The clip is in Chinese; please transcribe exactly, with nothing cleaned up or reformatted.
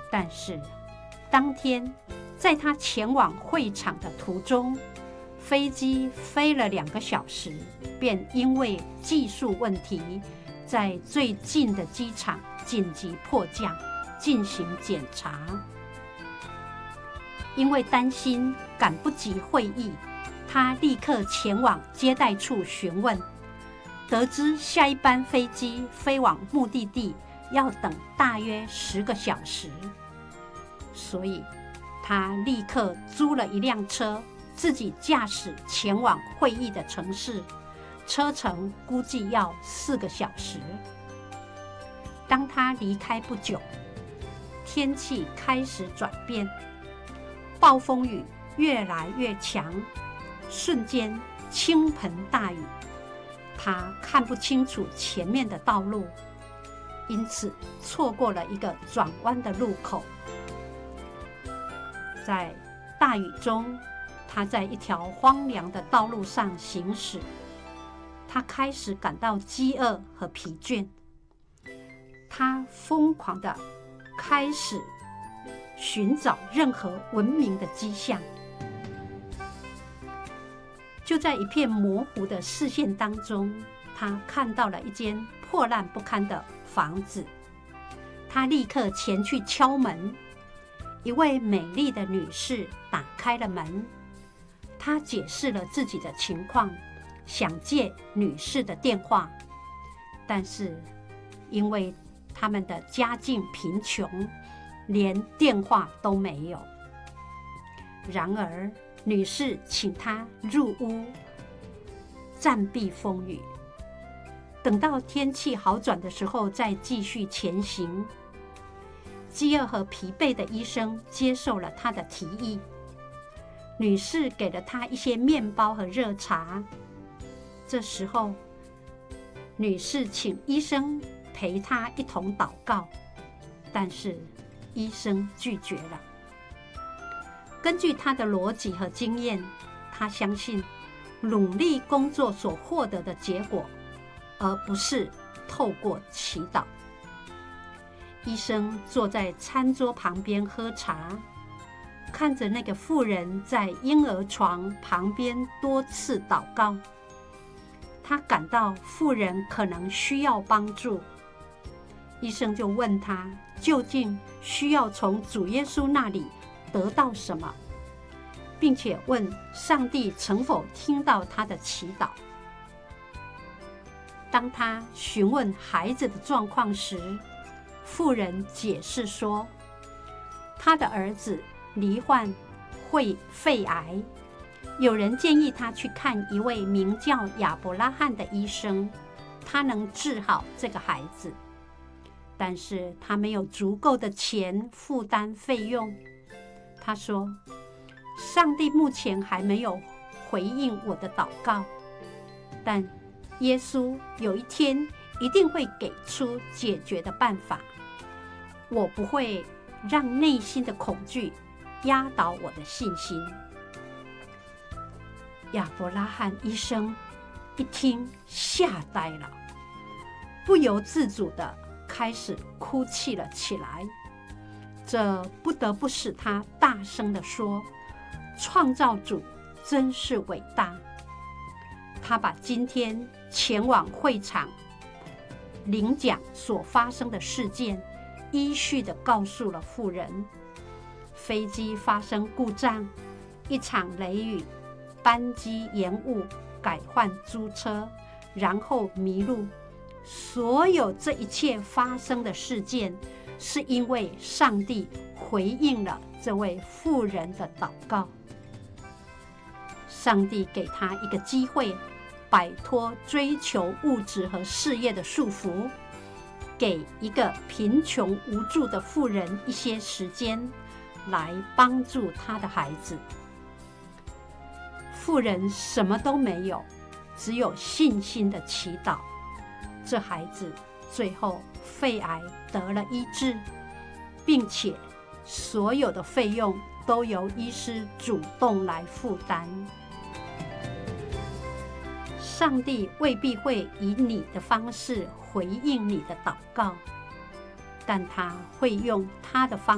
但是当天在他前往会场的途中，飞机飞了两个小时，便因为技术问题，在最近的机场紧急迫降进行检查。因为担心赶不及会议，他立刻前往接待处询问，得知下一班飞机飞往目的地要等大约十个小时，所以他立刻租了一辆车，自己驾驶前往会议的城市，车程估计要四个小时。当他离开不久，天气开始转变，暴风雨越来越强，瞬间倾盆大雨，他看不清楚前面的道路，因此错过了一个转弯的路口。在大雨中，他在一条荒凉的道路上行驶，他开始感到饥饿和疲倦，他疯狂地开始寻找任何文明的迹象。就在一片模糊的视线当中，他看到了一间破烂不堪的房子，他立刻前去敲门。一位美丽的女士打开了门，她解释了自己的情况，想借女士的电话，但是因为他们的家境贫穷，连电话都没有。然而女士请她入屋暂避风雨，等到天气好转的时候再继续前行。饥饿和疲惫的医生接受了他的提议，女士给了他一些面包和热茶。这时候，女士请医生陪她一同祷告，但是医生拒绝了。根据他的逻辑和经验，他相信努力工作所获得的结果，而不是透过祈祷。医生坐在餐桌旁边喝茶，看着那个妇人在婴儿床旁边多次祷告，他感到妇人可能需要帮助。医生就问他究竟需要从主耶稣那里得到什么，并且问上帝曾否听到他的祈祷。当他询问孩子的状况时，妇人解释说，他的儿子罹患会肺癌，有人建议他去看一位名叫亚伯拉罕的医生，他能治好这个孩子，但是他没有足够的钱负担费用。他说，上帝目前还没有回应我的祷告，但耶稣有一天一定会给出解决的办法。我不会让内心的恐惧压倒我的信心。亚伯拉罕医生一听吓呆了，不由自主地开始哭泣了起来。这不得不使他大声地说，创造主真是伟大。他把今天前往会场领奖所发生的事件依序地告诉了妇人。飞机发生故障，一场雷雨，班机延误，改换租车，然后迷路。所有这一切发生的事件，是因为上帝回应了这位妇人的祷告。上帝给他一个机会，摆脱追求物质和事业的束缚，给一个贫穷无助的妇人一些时间，来帮助她的孩子。妇人什么都没有，只有信心的祈祷。这孩子最后肺癌得了医治，并且所有的费用都由医师主动来负担。上帝未必会以你的方式回应你的祷告，但他会用他的方